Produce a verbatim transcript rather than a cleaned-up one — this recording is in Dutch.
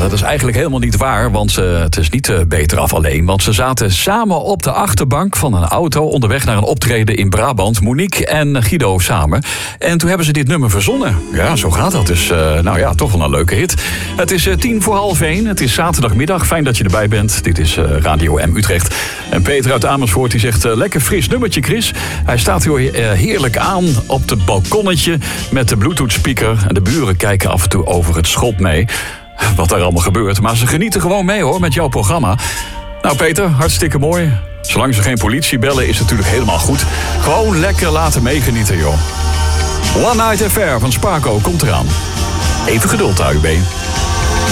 dat is eigenlijk helemaal niet waar, want ze, het is niet uh, beter af alleen. Want ze zaten samen op de achterbank van een auto onderweg naar een optreden in Brabant. Monique en Guido samen. En toen hebben ze dit nummer verzonnen. Ja, zo gaat dat. Dus uh, nou ja, toch wel een leuke hit. Het is uh, tien voor half één. Het is zaterdagmiddag. Fijn dat je erbij bent. Dit is uh, Radio M Utrecht. En Peter uit Amersfoort die zegt, uh, lekker fris nummertje, Chris. Hij staat hier uh, heerlijk aan op het balkonnetje met de Bluetooth speaker. En de buren kijken af en toe over het schot mee. Wat daar allemaal gebeurt. Maar ze genieten gewoon mee hoor, met jouw programma. Nou Peter, hartstikke mooi. Zolang ze geen politie bellen is het natuurlijk helemaal goed. Gewoon lekker laten meegenieten joh. One Night Affair van Sparko komt eraan. Even geduld, A U B.